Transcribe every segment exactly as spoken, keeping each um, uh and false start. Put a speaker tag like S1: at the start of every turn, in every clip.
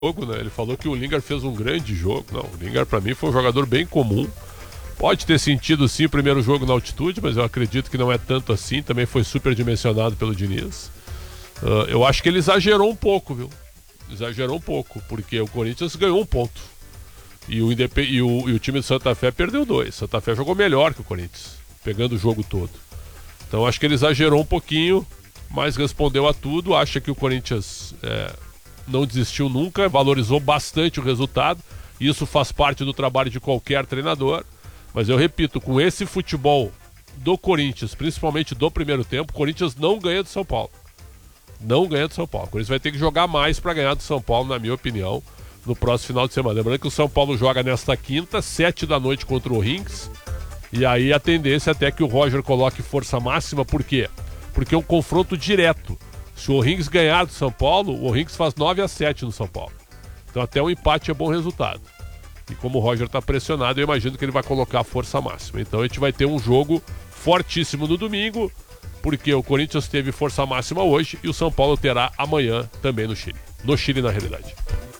S1: jogo, né? Ele falou que o Lingard fez um grande jogo. Não, o Lingard pra mim foi um jogador bem comum. Pode ter sentido sim o primeiro jogo na altitude, mas eu acredito que não é tanto assim. Também foi superdimensionado pelo Diniz. Uh, eu acho que ele exagerou um pouco, viu? Exagerou um pouco, porque o Corinthians ganhou um ponto. E o, Indep... e o, e o time do Santa Fé perdeu dois. Santa Fé jogou melhor que o Corinthians, pegando o jogo todo. Então acho que ele exagerou um pouquinho, mas respondeu a tudo. Acha que o Corinthians é, não desistiu nunca, valorizou bastante o resultado. Isso faz parte do trabalho de qualquer treinador. Mas eu repito, com esse futebol do Corinthians, principalmente do primeiro tempo, o Corinthians não ganha do São Paulo. Não ganha do São Paulo. O Corinthians vai ter que jogar mais para ganhar do São Paulo, na minha opinião, no próximo final de semana. Lembrando que o São Paulo joga nesta quinta, sete da noite contra o Rins. E aí a tendência é até que o Roger coloque força máxima. Por quê? Porque é um confronto direto. Se o Rins ganhar do São Paulo, o Rins faz nove a sete no São Paulo. Então até um empate é bom resultado. E como o Roger está pressionado, eu imagino que ele vai colocar a força máxima. Então a gente vai ter um jogo fortíssimo no domingo, porque o Corinthians teve força máxima hoje e o São Paulo terá amanhã também no Chile. No Chile, na realidade.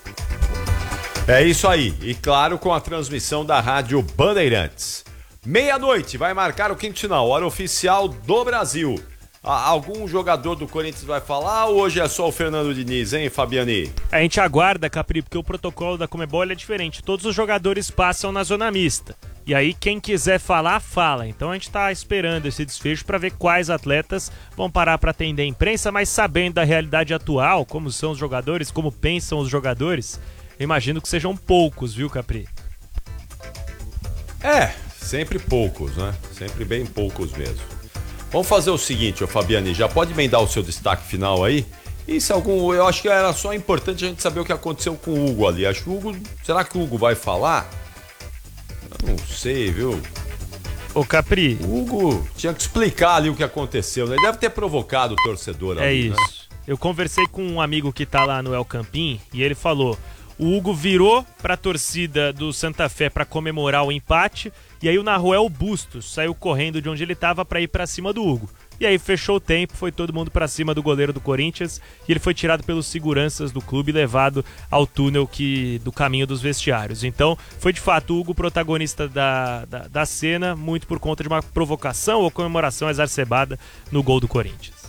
S2: É isso aí. E claro, com a transmissão da Rádio Bandeirantes. Meia-noite vai marcar o quinto final, hora oficial do Brasil. Ah, algum jogador do Corinthians vai falar ou hoje é só o Fernando Diniz, hein, Fabiani?
S3: A gente aguarda, Capri, porque o protocolo da Conmebol é diferente. Todos os jogadores passam na zona mista. E aí quem quiser falar, fala. Então a gente está esperando esse desfecho para ver quais atletas vão parar para atender a imprensa, mas sabendo da realidade atual, como são os jogadores, como pensam os jogadores, eu imagino que sejam poucos, viu, Capri?
S2: É, sempre poucos, né? Sempre bem poucos mesmo. Vamos fazer o seguinte, ô Fabiani, já pode emendar o seu destaque final aí? E se algum, eu acho que era só importante a gente saber o que aconteceu com o Hugo ali. Acho que o Hugo, será que o Hugo vai falar? Eu não sei, viu?
S3: Ô Capri,
S2: o Hugo tinha que explicar ali o que aconteceu, né? Ele deve ter provocado o torcedor ali,
S3: é isso.
S2: Né?
S3: Eu conversei com um amigo que tá lá no El Campín e ele falou: o Hugo virou pra torcida do Santa Fé pra comemorar o empate, e aí o Naruel Bustos saiu correndo de onde ele tava pra ir pra cima do Hugo. E aí fechou o tempo, foi todo mundo pra cima do goleiro do Corinthians e ele foi tirado pelos seguranças do clube e levado ao túnel que, do caminho dos vestiários. Então foi de fato o Hugo protagonista da, da, da cena, muito por conta de uma provocação ou comemoração exacerbada no gol do Corinthians.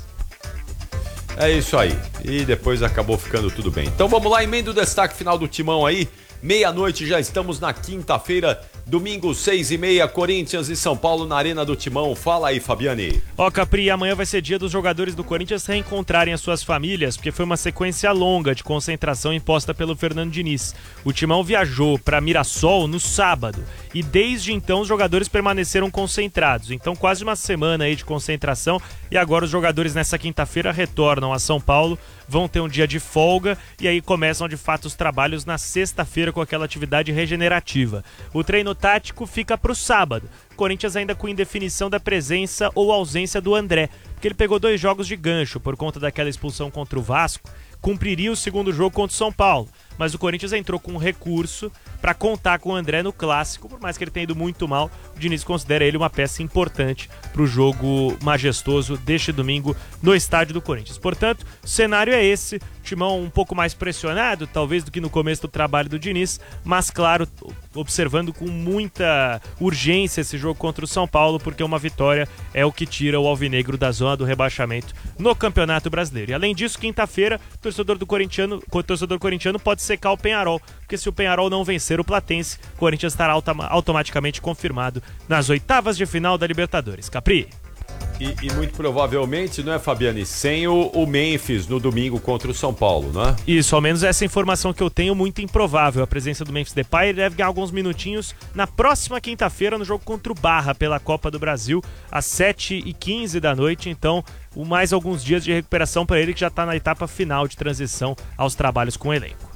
S2: É isso aí. E depois acabou ficando tudo bem. Então vamos lá, emenda o destaque final do Timão aí. Meia-noite, já estamos na quinta-feira, domingo, seis e meia, Corinthians e São Paulo na Arena do Timão. Fala aí, Fabiani.
S3: Ó, Capri, amanhã vai ser dia dos jogadores do Corinthians reencontrarem as suas famílias, porque foi uma sequência longa de concentração imposta pelo Fernando Diniz. O Timão viajou para Mirassol no sábado e desde então os jogadores permaneceram concentrados. Então quase uma semana aí de concentração e agora os jogadores nessa quinta-feira retornam a São Paulo, vão ter um dia de folga e aí começam de fato os trabalhos na sexta-feira com aquela atividade regenerativa. O treino tático fica para o sábado. Corinthians ainda com indefinição da presença ou ausência do André, porque ele pegou dois jogos de gancho por conta daquela expulsão contra o Vasco, cumpriria o segundo jogo contra o São Paulo, mas o Corinthians entrou com um recurso para contar com o André no clássico, por mais que ele tenha ido muito mal, o Diniz considera ele uma peça importante para o jogo majestoso deste domingo no estádio do Corinthians. Portanto, o cenário é esse, Timão um pouco mais pressionado, talvez do que no começo do trabalho do Diniz, mas claro, observando com muita urgência esse jogo contra o São Paulo, porque uma vitória é o que tira o alvinegro da zona do rebaixamento no Campeonato Brasileiro. E além disso, quinta-feira, o torcedor do corintiano, o torcedor corintiano pode secar o Penharol, porque se o Penharol não vencer o Platense, o Corinthians estará automa- automaticamente confirmado nas oitavas de final da Libertadores. Capri.
S2: E, e muito provavelmente, não é, Fabiani, sem o, o Memphis no domingo contra o São Paulo, não é?
S3: Isso, ao menos essa informação que eu tenho, muito improvável. A presença do Memphis Depay, ele deve ganhar alguns minutinhos na próxima quinta-feira no jogo contra o Barra pela Copa do Brasil, às sete e quinze da noite. Então, mais alguns dias de recuperação para ele, que já está na etapa final de transição aos trabalhos com o elenco.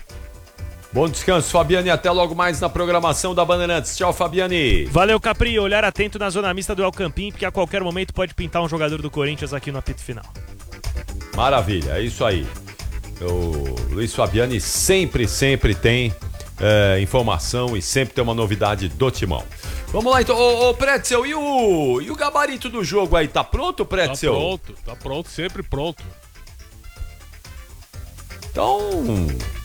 S2: Bom descanso, Fabiani. Até logo mais na programação da Bandeirantes. Tchau, Fabiani.
S3: Valeu, Capri. Olhar atento na zona mista do El Campín, porque a qualquer momento pode pintar um jogador do Corinthians aqui no apito final.
S2: Maravilha, é isso aí. O Luiz Fabiani sempre, sempre tem é, informação e sempre tem uma novidade do Timão. Vamos lá então, ô, ô Pretzel, e o, e o gabarito do jogo aí? Tá pronto, Pretzel?
S1: Tá pronto, tá pronto, sempre pronto.
S2: Então...